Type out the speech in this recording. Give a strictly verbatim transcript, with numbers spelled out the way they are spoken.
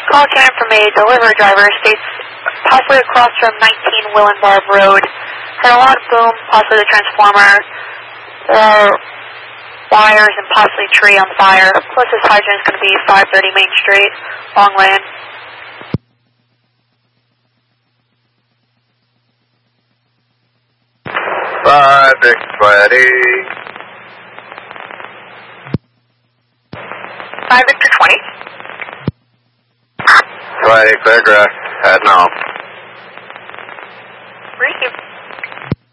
Call came from a delivery driver, states possibly across from nineteen Willenbarb Road. Heard a loud boom, possibly the transformer. There are wires and possibly a tree on fire. Closest hydrant is going to be five thirty Main Street, Long Lane. five, six, twenty. five Victor twenty. twenty, clear direct, heading home.